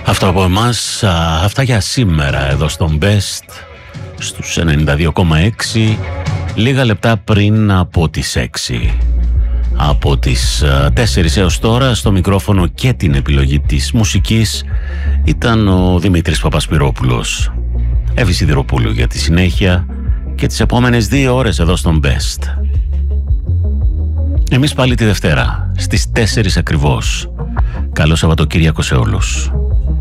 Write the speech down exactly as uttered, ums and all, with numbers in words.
Αυτό από εμάς, αυτά για σήμερα εδώ στον Best στους ενενήντα δύο κόμμα έξι, λίγα λεπτά πριν από τις έξι. Από τις τέσσερις έως τώρα στο μικρόφωνο και την επιλογή της μουσικής ήταν ο Δημήτρης Παπασπυρόπουλος. Εύη Σιδηροπούλου για τη συνέχεια και τις επόμενες δύο ώρες εδώ στον Best. Εμείς πάλι τη Δευτέρα στις τέσσερις ακριβώς. Καλό Σαββατοκύριακο σε όλους.